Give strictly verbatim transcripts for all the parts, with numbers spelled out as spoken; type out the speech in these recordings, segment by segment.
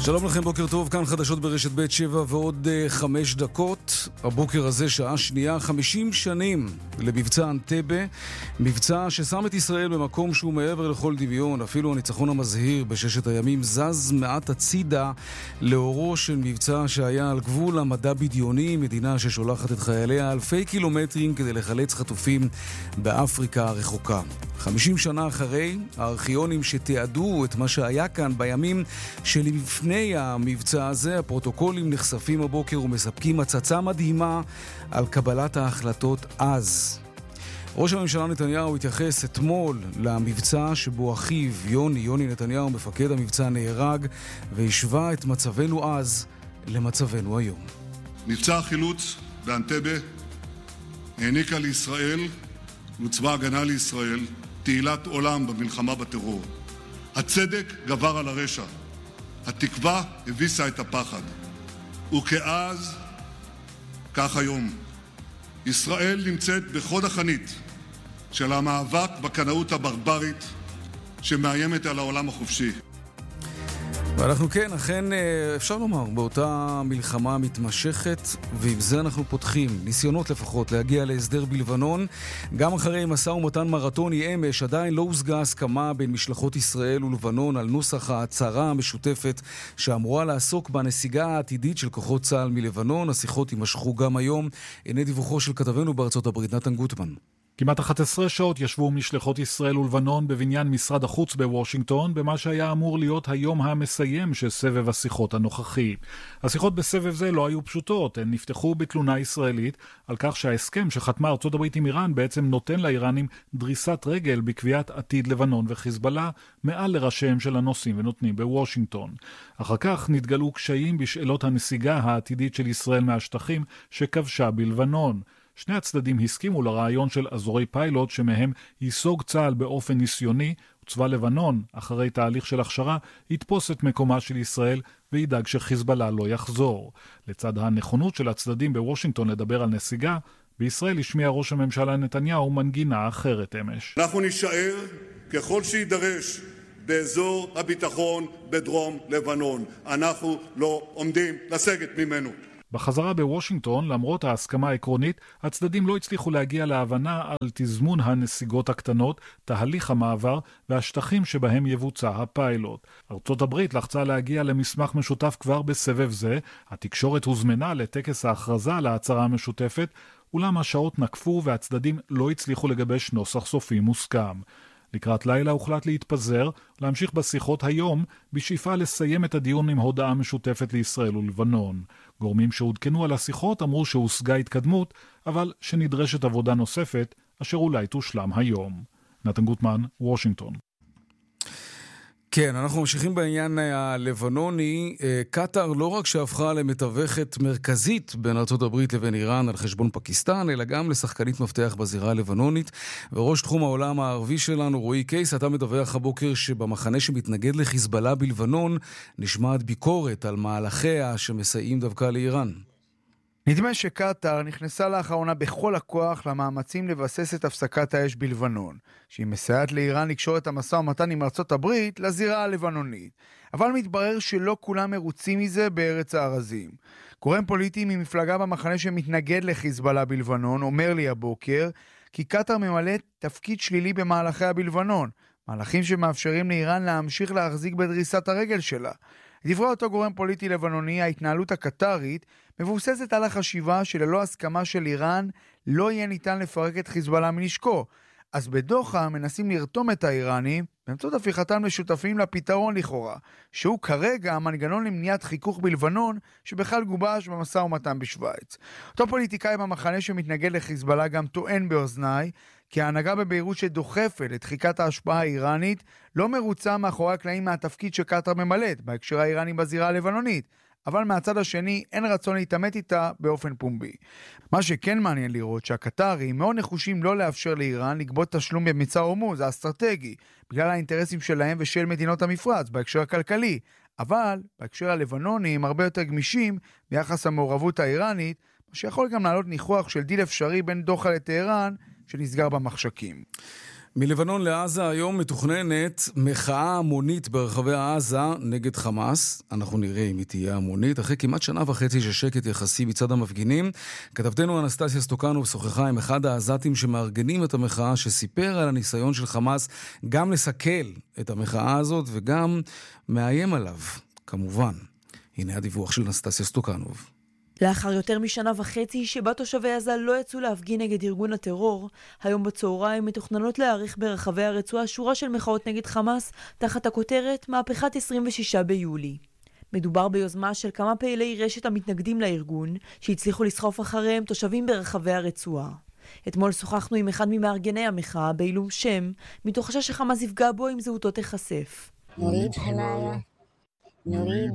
שלום לכם, בוקר טוב, כאן חדשות ברשת בית שבע ועוד uh, חמש דקות. הבוקר הזה שעה שנייה, חמישים שנים למבצע אנטבה, מבצע ששם את ישראל במקום שהוא מעבר לכל דמיון. אפילו הניצחון המזהיר בששת הימים זז מעט הצידה לאורו של מבצע שהיה על גבול המדע בדיוני, מדינה ששולחת את חייליה אלפי קילומטרים כדי לחלץ חטופים באפריקה הרחוקה. חמישים שנה אחרי, הארכיונים שתיעדו את מה שהיה כאן בימים שלפני המבצע הזה, הפרוטוקולים נחשפים הבוקר ומספקים הצצה מדהימה על קבלת ההחלטות אז. ראש הממשלה נתניהו התייחס אתמול למבצע שבו אחיו יוני, יוני נתניהו, מפקד המבצע, נהרג, והשווה את מצבנו אז למצבנו היום. מבצע החילוץ באנטבה העניקה לישראל וצבא הגנה לישראל תהילת עולם במלחמה בטרור. הצדק גבר על הרשע. התקווה הביסה את הפחד. וכאז, כך היום, ישראל נמצאת בחוד החנית של המאבק בקנאות הברברית שמאיימת על העולם החופשי. ואנחנו כן, אכן אפשר לומר, באותה מלחמה מתמשכת, ועם זה אנחנו פותחים, ניסיונות לפחות להגיע להסדר בלבנון. גם אחרי מסע ומתן מרתוני אמש, עדיין לא הושגה הסכמה בין משלחות ישראל ולבנון על נוסח ההצהרה המשותפת שאמורה לעסוק בנסיגה העתידית של כוחות צה"ל מלבנון. השיחות יימשכו גם היום. הנה דיווחו של כתבנו בארצות הברית, נתן גוטמן. כמעט אחת עשרה שעות ישבו משלחות ישראל ולבנון בבניין משרד החוץ בוושינגטון, במה שהיה אמור להיות היום המסיים של סבב השיחות הנוכחי. השיחות בסבב זה לא היו פשוטות, הן נפתחו בתלונה ישראלית על כך שההסכם שחתמה ארצות הברית עם איראן בעצם נותן לאיראנים דריסת רגל בקביעת עתיד לבנון וחיזבאללה מעל לראשיהם של הנושאים ונותנים בוושינגטון. אחר כך נתגלו קשיים בשאלות הנסיגה העתידית של ישראל מהשטחים שכבשה בלבנון. שני הצדדים הסכימו לרעיון של אזורי פיילוט שמהם ייסוג צה"ל באופן ניסיוני, וצבא לבנון, אחרי תהליך של הכשרה, יתפוס את מקומה של ישראל וידאג שחיזבאללה לא יחזור. לצד הנכונות של הצדדים בוושינגטון לדבר על נסיגה, בישראל השמיע ראש הממשלה נתניהו מנגינה אחרת אמש. אנחנו נשאר ככל שידרש באזור הביטחון בדרום לבנון. אנחנו לא עומדים לסגת ממנו. בחזרה בוושינגטון, למרות ההסכמה העקרונית, הצדדים לא הצליחו להגיע להבנה על תזמון הנסיגות הקטנות, תהליך המעבר והשטחים שבהם יבוצע הפיילוט. ארצות הברית לחצה להגיע למסמך משותף כבר בסבב זה, התקשורת הוזמנה לטקס ההכרזה על ההצהרה המשותפת, אולם השעות נקפו והצדדים לא הצליחו לגבש נוסח סופי מוסכם. לקראת לילה הוחלט להתפזר, להמשיך בשיחות היום, בשאיפה לסיים את הדיון עם הודעה משותפת לישראל ולבנון. גורמים שהודכנו על השיחות אמרו שהושגה התקדמות, אבל שנדרשת עבודה נוספת, אשר אולי תושלם היום. נתן גוטמן, וושינגטון. כן, אנחנו ממשיכים בעניין הלבנוני. קטר לא רק שהפכה למתווכת מרכזית בין ארצות הברית לבין איראן על חשבון פקיסטן, אלא גם לשחקנית מפתח בזירה הלבנונית. וראש תחום העולם הערבי שלנו, רועי קייס, אתה מדווח הבוקר שבמחנה שמתנגד לחיזבאללה בלבנון נשמעת ביקורת על מהלכיה שמסייעים דווקא לאיראן. נדמה שקטר נכנסה לאחרונה בכל הכוח למאמצים לבסס את הפסקת האש בלבנון, שהיא מסייעת לאיראן לקשור את המשא ומתן עם ארצות הברית לזירה הלבנונית. אבל מתברר שלא כולם מרוצים מזה בארץ הארזים. גורם פוליטי ממפלגה במחנה שמתנגד לחיזבאללה בלבנון אומר לי הבוקר כי קטר ממלאת תפקיד שלילי במהלכיה בלבנון, מהלכים שמאפשרים לאיראן להמשיך להחזיק בדריסת הרגל שלה. דברי אותו גורם פוליטי לבנוני, ההתנהלות הקטרית מבוססת על החשיבה שללא הסכמה של איראן לא יהיה ניתן לפרק את חיזבאללה מנשקו. אז בדוחה מנסים לרתום את האיראנים באמצעות הפיכתם לשותפים לפתרון לכאורה, שהוא כרגע המנגנון למניעת חיכוך בלבנון שבכלל גובש במשא ומתן בשוויץ. אותו פוליטיקאי במחנה שמתנגד לחיזבאללה גם טוען באוזניי כי ההנהגה בביירות שדוחפת לדחיקת ההשפעה האיראנית לא מרוצה מאחורי הקלעים מהתפקיד שקטר ממלאת בהקשר האיראני בזירה הלבנונית, אבל מהצד השני אין רצון להתעמת איתה באופן פומבי. מה שכן מעניין לראות שהקטרים מאוד נחושים לא לאפשר לאיראן לגבות תשלום במצר הורמוז האסטרטגי, בגלל האינטרסים שלהם ושל מדינות המפרץ בהקשר הכלכלי, אבל בהקשר הלבנוני הם הרבה יותר גמישים ביחס המעורבות האיראנית, מה שיכול גם לעלות ניחוח של דיל אפשרי בין דוחה לטהרן שנסגר במחשכים. מלבנון לעזה היום מתוכננת מחאה המונית ברחבי עזה נגד חמאס. אנחנו נראה אם היא תהיה המונית. אחרי כמעט שנה וחצי של שקט יחסי מצד המפגינים, כתבתנו אנסטסיה סטוקנוב שוחחה עם אחד העזתים שמארגנים את המחאה, שסיפר על הניסיון של חמאס גם לסכל את המחאה הזאת וגם מאיים עליו, כמובן. הנה הדיווח של אנסטסיה סטוקנוב. לאחר יותר משנה וחצי שבה תושבי עזה לא יצאו להפגין נגד ארגון הטרור, היום בצהריים מתוכננות להאריך ברחבי הרצועה שורה של מחאות נגד חמאס תחת הכותרת מהפכת עשרים ושישה ביולי. מדובר ביוזמה של כמה פעילי רשת המתנגדים לארגון שהצליחו לסחוף אחריהם תושבים ברחבי הרצועה. אתמול שוחחנו עם אחד ממארגני המחאה בעילום שם, מתוך חשש שחמאס יפגע בו אם זהותו תיחשף. נוריד חמאיה, נוריד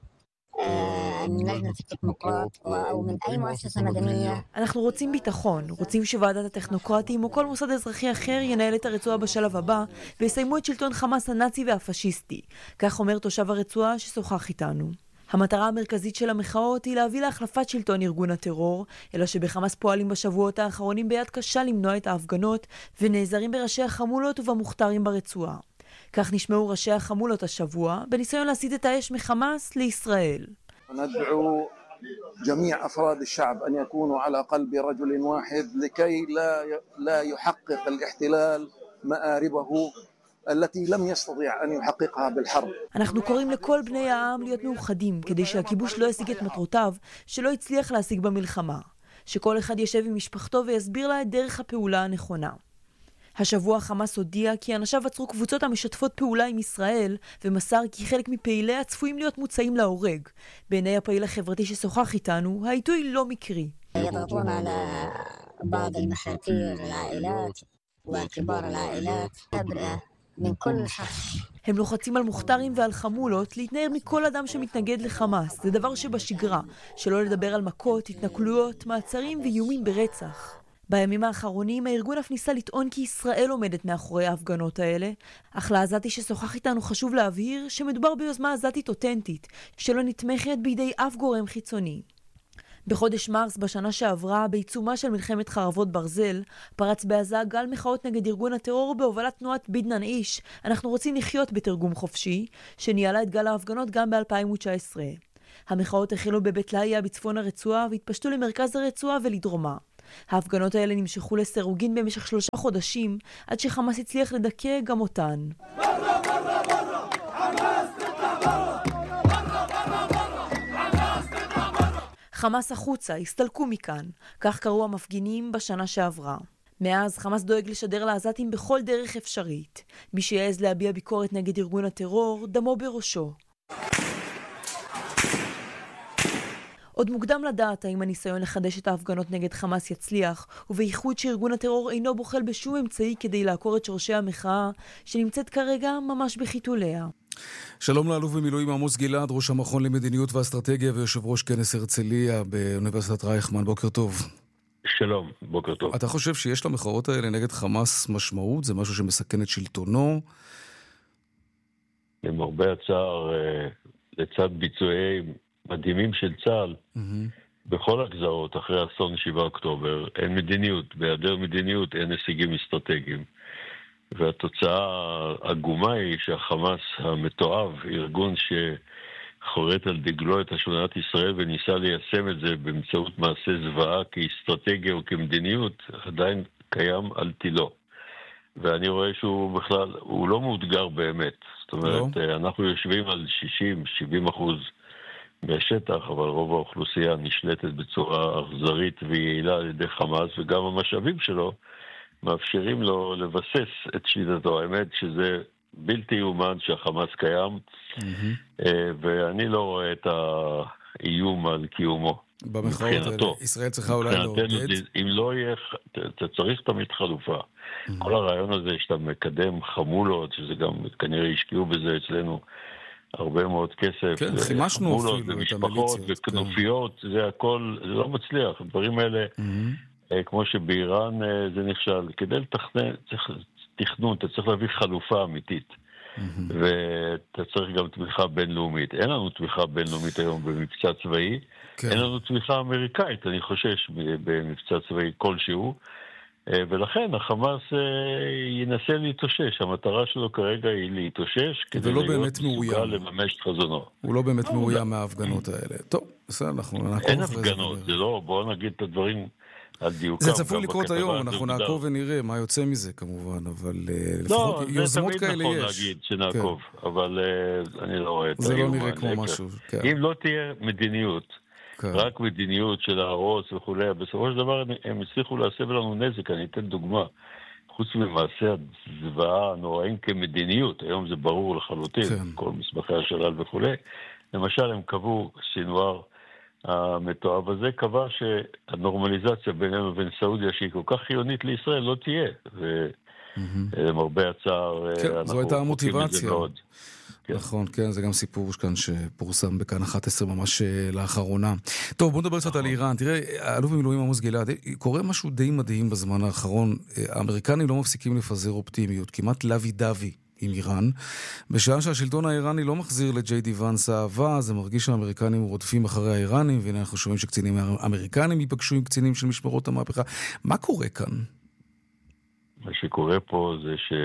אנחנו רוצים ביטחון, רוצים שוועדת הטכנוקרטים או כל מוסד אזרחי אחר ינהל את הרצועה בשלב הבא ויסיימו את שלטון חמאס הנאצי והפשיסטי, כך אומר תושב הרצועה ששוחח איתנו. המטרה המרכזית של המחאות היא להביא להחלפת שלטון ארגון הטרור, אלא שבחמאס פועלים בשבועות האחרונים ביד קשה למנוע את ההפגנות ונעזרים בראשי החמולות ובמוכתרים ברצועה. כך נשמעו ראשי החמולות השבוע בניסיון להסיט את האש מחמאס לישראל. ندعو جميع أفراد الشعب أن يكونوا على قلب رجل واحد لكي لا لا يحقق الاحتلال مآربه التي لم يستطيع أن يحققها بالحرب. אנחנו קוראים לכל בני העם להיות מאוחדים כדי שהכיבוש לא ישיג את מטרותיו שלא הצליח להשיג במלחמה, שכל אחד ישב עם משפחתו ויסביר לה את דרך הפעולה הנכונה. השבוע חמאס הודיע כי אנשיו עצרו קבוצות המשתפות פעולה עם ישראל, ומסר כי חלק מפעיליה צפויים להיות מוצאים להורג. בעיני הפעיל החברתי ששוחח איתנו, העיתוי לא מקרי. يضغطون على بعض المحاتير العائلات وكبار العائلات تبرئة من كل شخص. הם לוחצים על מוכתרים ועל חמולות להתנער מכל אדם שמתנגד לחמאס. זה דבר שבשגרה, שלא לדבר על מכות, התנכלויות, מעצרים ואיומים ברצח. בימים האחרונים הארגון אף ניסה לטעון כי ישראל עומדת מאחורי ההפגנות האלה, אך לעזתי ששוחח איתנו חשוב להבהיר שמדובר ביוזמה עזתית אותנטית, שלא נתמכת בידי אף גורם חיצוני. בחודש מרס בשנה שעברה, בעיצומה של מלחמת חרבות ברזל, פרץ בעזה גל מחאות נגד ארגון הטרור בהובלת תנועת בידנן איש, אנחנו רוצים לחיות בתרגום חופשי, שניהלה את גל ההפגנות גם ב-אלפיים תשע עשרה. המחאות החלו בבית לאיה בצפון הרצועה והתפשטו למרכז הרצועה ולדרומה. ההפגנות האלה נמשכו לסירוגין במשך שלושה חודשים, עד שחמאס הצליח לדכא גם אותן. חמאס החוצה, הסתלקו מכאן, כך קראו המפגינים בשנה שעברה. מאז חמאס דואג לשדר לעזתים בכל דרך אפשרית. מי שיעז להביע ביקורת נגד ארגון הטרור, דמו בראשו. עוד מוקדם לדעת האם הניסיון לחדש את ההפגנות נגד חמאס יצליח, ובייחוד שארגון הטרור אינו בוחל בשום אמצעי כדי לעקור את שורשי המחאה, שנמצאת כרגע ממש בחיתוליה. שלום לאלוף במילואים עמוס גלעד, ראש המכון למדיניות ואסטרטגיה ויושב ראש כנס הרצליה באוניברסיטת רייכמן. בוקר טוב. שלום, בוקר טוב. אתה חושב שיש למחאות האלה נגד חמאס משמעות? זה משהו שמסכן את שלטונו? למרבה הצער, לצד ביצועי מדהימים של צה"ל, mm-hmm. בכל הגזרות אחרי אסון שבעה אוקטובר, אין מדיניות. בהיעדר מדיניות אין הישגים אסטרטגיים. והתוצאה העגומה היא שהחמאס המתועב, ארגון שחורט על דגלו את השמדת ישראל וניסה ליישם את זה באמצעות מעשה זוועה כאסטרטגיה או כמדיניות, עדיין קיים על תילו. ואני רואה שהוא בכלל, הוא לא מאותגר באמת. זאת אומרת, לא. אנחנו יושבים על שישים שבעים אחוז מהשטח, אבל רוב האוכלוסייה נשלטת בצורה אכזרית ויעילה על ידי חמאס, וגם המשאבים שלו מאפשרים לו לבסס את שליטתו. האמת שזה בלתי יאומן שהחמאס קיים, mm-hmm. ואני לא רואה את האיום על קיומו. במחאות האלה, ישראל צריכה אולי לעודד? אם לא יהיה, אתה צריך תמיד חלופה. Mm-hmm. כל הרעיון הזה שאתה מקדם חמולות, שזה גם כנראה השקיעו בזה אצלנו, הרבה מאוד כסף, כן, חימשנו אפילו את ומשפחות וכנופיות, כן. זה הכל, זה לא מצליח. הדברים האלה, mm-hmm. כמו שבאיראן זה נכשל, כדי לתכנן, צריך תכנון, אתה צריך להביא חלופה אמיתית. Mm-hmm. ואתה צריך גם תמיכה בינלאומית. אין לנו תמיכה בינלאומית היום במבצע צבאי, כן. אין לנו תמיכה אמריקאית, אני חושש, במבצע צבאי כלשהו. ולכן החמאס ינסה להתאושש. המטרה שלו כרגע היא להתאושש כדי להיות מסוגל לממש את חזונו. הוא לא באמת מאוים מההפגנות האלה. טוב, בסדר, אנחנו נעקוב. אין הפגנות, זה לא, בואו נגיד את הדברים על דיוקם. זה צפוי לקרות היום, אנחנו נעקוב ונראה מה יוצא מזה כמובן, אבל לפחות יוזמות כאלה יש. לא, זה תמיד נכון להגיד שנעקוב, אבל אני לא רואה את זה לא נראה כמו משהו. אם לא תהיה מדיניות, רק מדיניות של ההרוס וכו', בסופו של דבר הם הצליחו להסב לנו נזק. אני אתן דוגמה. חוץ ממעשה הזוועה הנוראים כמדיניות, היום זה ברור לחלוטין, כל מסמכי השלל וכו'. למשל, הם קבעו, סינואר המתואב הזה, קבע שהנורמליזציה בינינו ובין סעודיה, שהיא כל כך חיונית לישראל, לא תהיה. ולמרבה הצער, זו הייתה המוטיבציה. נכון, כן, זה גם סיפור כאן שפורסם בכאן אחת עשרה ממש לאחרונה. טוב, בואו נדבר קצת על איראן. תראה, אלוף במילואים עמוס גלעד, קורה משהו די מדהים בזמן האחרון. האמריקנים לא מפסיקים לפזר אופטימיות, כמעט לוי דווי עם איראן. בשעה שהשלטון האיראני לא מחזיר לג'יי די ואנס אהבה, זה מרגיש שהאמריקנים רודפים אחרי האיראנים, והנה אנחנו שומעים שקצינים האמריקנים ייפגשו עם קצינים של משמרות המהפכה. מה קורה כאן? מה שקורה פה זה ש...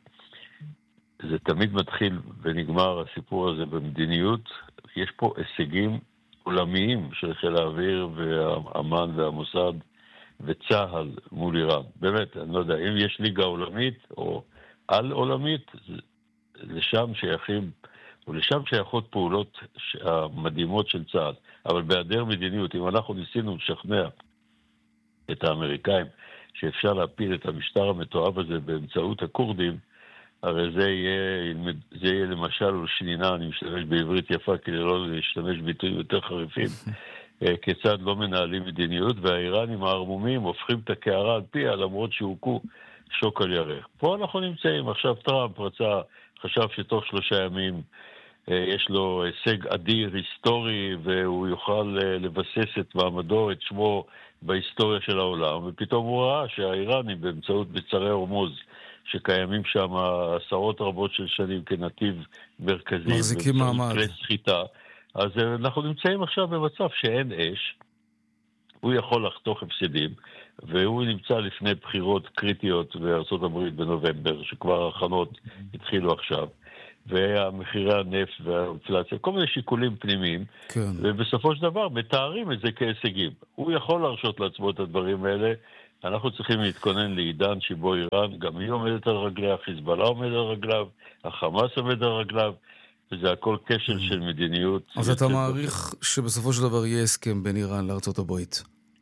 זה תמיד מתחיל ונגמר הסיפור הזה במדיניות. יש פה הישגים עולמיים של חיל האוויר והאמן והמוסד וצהל מול איראן. באמת, אני לא יודע, אם יש ליגה עולמית או על עולמית, לשם שייכים, ולשם שייכות פעולות המדהימות של צהל. אבל בהיעדר מדיניות, אם אנחנו ניסינו לשכנע את האמריקאים שאפשר להפיל את המשטר המתועב הזה באמצעות הקורדים, הרי זה יהיה, זה יהיה למשל שנינה, אני משתמש בעברית יפה כדי לא להשתמש ביטויים יותר חריפים, כיצד לא מנהלים מדיניות, והאיראנים הערמומים הופכים את הקערה על פיה, למרות שהוקו שוק על ירך. פה אנחנו נמצאים, עכשיו טראמפ רצה, חשב שתוך שלושה ימים יש לו הישג אדיר היסטורי, והוא יוכל לבסס את מעמדו, את שמו בהיסטוריה של העולם, ופתאום הוא ראה שהאיראנים באמצעות בצרי הורמוז, שקיימים שם עשרות רבות של שנים כנתיב מרכזי, מחזיקים מעמד. סחיטה. אז אנחנו נמצאים עכשיו במצב שאין אש, הוא יכול לחתוך הפסדים, והוא נמצא לפני בחירות קריטיות בארצות הברית בנובמבר, שכבר ההכנות התחילו עכשיו, והמחירי הנפט והאינפלציה, כל מיני שיקולים פנימיים, כן. ובסופו של דבר מתארים את זה כהישגים. הוא יכול להרשות לעצמו את הדברים האלה, אנחנו צריכים להתכונן לעידן שבו איראן, גם היא עומדת על רגליה, חיזבאללה עומד על רגליו, החמאס עומד על רגליו, וזה הכל כשל של מדיניות. אז אתה מעריך שבסופו של דבר יהיה הסכם בין איראן לארצות הברית?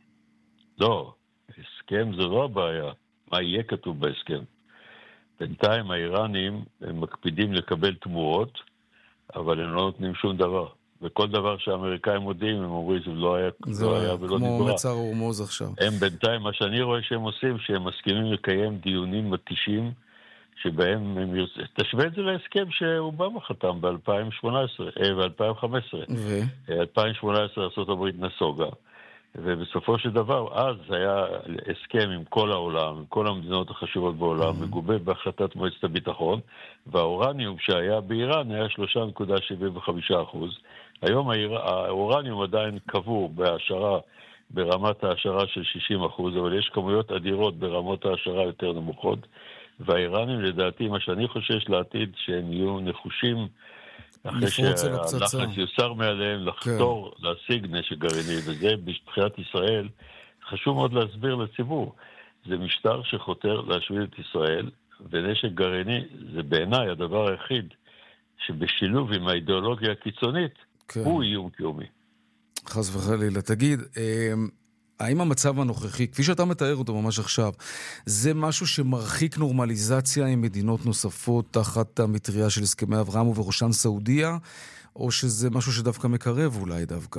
לא, הסכם זה לא הבעיה. מה יהיה כתוב בהסכם? בינתיים האיראנים הם מקפידים לקבל תמורות, אבל הם לא נותנים שום דבר. וכל דבר שהאמריקאים מודיעים, הם אומרים שזה לא היה, זה לא היה ולא נברא. כמו מצר הורמוז עכשיו. הם בינתיים, מה שאני רואה שהם עושים, שהם מסכימים לקיים דיונים מתישים, שבהם הם ירצ... תשווה את זה להסכם שאובמה חתם ב-אלפיים שמונה עשרה, אה, ב-אלפיים וחמש עשרה. ו? אלפיים שמונה עשרה ארצות הברית נסוגה. ובסופו של דבר, אז היה הסכם עם כל העולם, עם כל המדינות החשובות בעולם, מגובה בהחלטת מועצת הביטחון, והאורניום שהיה באיראן היה שלוש נקודה שבעים וחמישה אחוז. היום האורניום עדיין קבוע בהשערה, ברמת ההשערה של שישים אחוז, אבל יש כמויות אדירות ברמות ההשערה יותר נמוכות, והאיראנים לדעתי, מה שאני חושש לעתיד, שהם יהיו נחושים, אחרי שהלחץ יוסר מעליהם לחתור כן. להשיג נשק גרעיני, וזה מבחינת ישראל חשוב מאוד להסביר לציבור. זה משטר שחותר להשמיד את ישראל, ונשק גרעיני זה בעיניי הדבר היחיד שבשילוב עם האידיאולוגיה הקיצונית כן. הוא איום קיומי. חס וחלילה. תגיד, האם המצב הנוכחי, כפי שאתה מתאר אותו ממש עכשיו, זה משהו שמרחיק נורמליזציה עם מדינות נוספות תחת המטריה של הסכמי אברהם ובראשן סעודיה, או שזה משהו שדווקא מקרב אולי דווקא?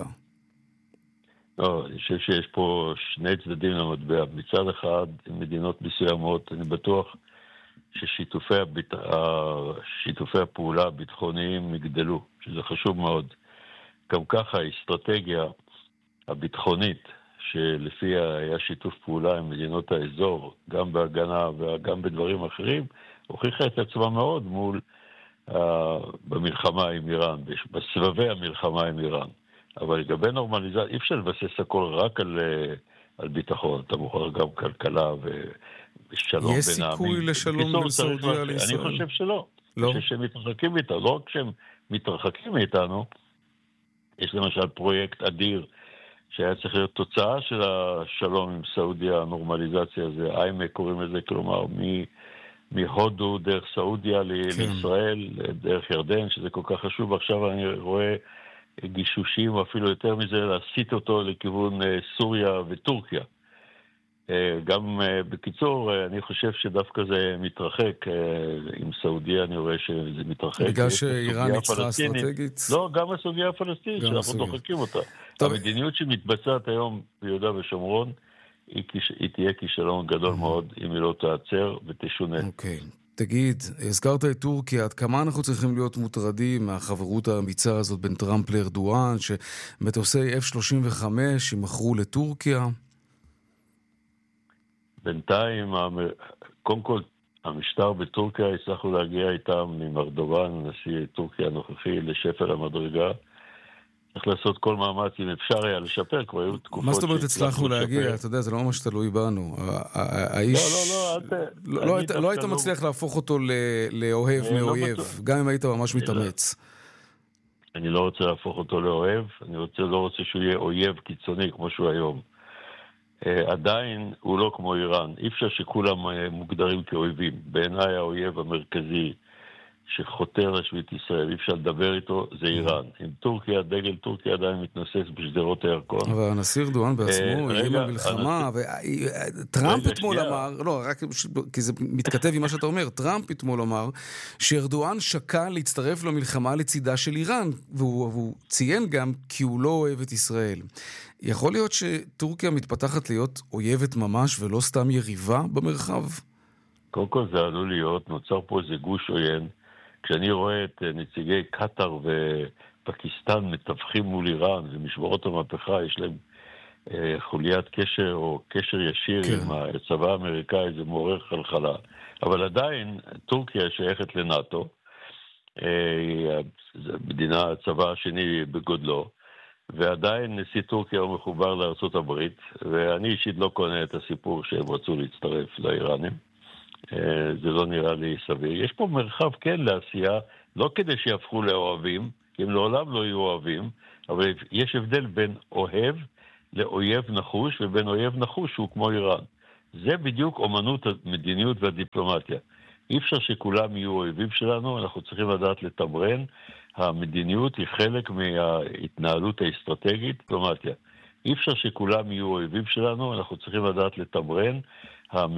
לא, אני חושב שיש פה שני צדדים למטבע. מצד אחד, עם מדינות מסוימות, אני בטוח ששיתופי הביט... שיתופי הפעולה הביטחוניים יגדלו, שזה חשוב מאוד. גם ככה האסטרטגיה הביטחונית, שלפיה היה שיתוף פעולה עם מדינות האזור, גם בהגנה וגם בדברים אחרים, הוכיחה את עצמה מאוד מול, uh, במלחמה עם איראן, בסבבי המלחמה עם איראן. אבל לגבי נורמליזציה, אי אפשר לבסס הכל רק על uh, על ביטחון, אתה מוכר גם כלכלה ושלום בין העמים. יש סיכוי לשלום בין סעודיה לישראל? אני חושב שלא. לא? אני חושב שהם מתרחקים מאיתנו. לא רק שהם מתרחקים מאיתנו, יש למשל פרויקט אדיר, שהיה צריך להיות תוצאה של השלום עם סעודיה, הנורמליזציה הזה, איימק קוראים לזה, כלומר, מהודו דרך סעודיה לישראל, דרך ירדן, שזה כל כך חשוב, ועכשיו אני רואה גישושים, או אפילו יותר מזה, להסיט אותו לכיוון סוריה וטורקיה. גם בקיצור, אני חושב שדווקא זה מתרחק, עם סעודיה אני רואה שזה מתרחק. בגלל שאיראן ניצחה אסטרטגית? לא, גם הסוגיה הפלסטינית, שאנחנו דוחקים אותה. המדיניות שמתבצעת היום ביהודה ושומרון, היא תהיה כישלון גדול מאוד, אם היא לא תעצר ותשונה. אוקיי. תגיד, הזכרת את טורקיה, עד כמה אנחנו צריכים להיות מוטרדים מהחברות האמיצה הזאת בין טראמפ לארדואן, שמטוסי אף שלושים וחמש ימכרו לטורקיה? בינתיים, קודם כל, המשטר בטורקיה הצלחנו להגיע איתם עם ארדואן, נשיא טורקיה הנוכחי, לשפל המדרגה. צריך לעשות כל מאמץ, אם אפשר היה לשפר, כבר היו תקופות... מה זאת אומרת הצלחנו להגיע? אתה יודע, זה לא ממש תלוי בנו. האיש... לא, לא, לא. לא היית מצליח להפוך אותו לאוהב מאויב, גם אם היית ממש מתאמץ. אני לא רוצה להפוך אותו לאוהב, אני לא רוצה שהוא יהיה אויב קיצוני כמו שהוא היום. עדיין הוא לא כמו איראן. אי אפשר שכולם מוגדרים כאויבים. בעיניי האויב המרכזי שחותר לשביט ישראל, אי אפשר לדבר איתו, זה איראן. עם טורקיה, דגל טורקיה עדיין מתנוסס בשדרות הירקון. אבל הנשיא ארדואן בעצמו, איים על מלחמה, טראמפ אתמול אמר, לא, רק כי זה מתכתב עם מה שאתה אומר, טראמפ אתמול אמר שארדואן שקל להצטרף למלחמה לצידה של איראן, והוא ציין גם כי הוא לא אוהב את ישראל. יכול להיות שטורקיה מתפתחת להיות אויבת ממש ולא סתם יריבה במרחב? קודם כל זה עלול להיות, נוצר פה איזה גוש עוין. כשאני רואה את נציגי קטר ופקיסטן מתווכים מול איראן ומשמרות המהפכה, יש להם אה, חוליית קשר או קשר ישיר כן. עם הצבא האמריקאי, זה מעורר חלחלה. אבל עדיין טורקיה שייכת לנאטו, אה, זו מדינה, הצבא השני בגודלו, ועדיין נשיא טורקיה הוא מחובר לארצות הברית, ואני אישית לא קונה את הסיפור שהם רצו להצטרף לאיראנים. זה לא נראה לי סביר. יש פה מרחב כן לעשייה, לא כדי שיהפכו לאוהבים, כי הם לעולם לא יהיו אוהבים, אבל יש הבדל בין אוהב לאויב נחוש, ובין אויב נחוש שהוא כמו איראן. זה בדיוק אומנות המדיניות והדיפלומטיה. אי אפשר שכולם יהיו אויבים שלנו, אנחנו צריכים לדעת לתמרן. המדיניות היא חלק מההתנהלות האסטרטגית, דיפלומטיה. אי אפשר שכולם יהיו אויבים שלנו, אנחנו צריכים לדעת לתמרן.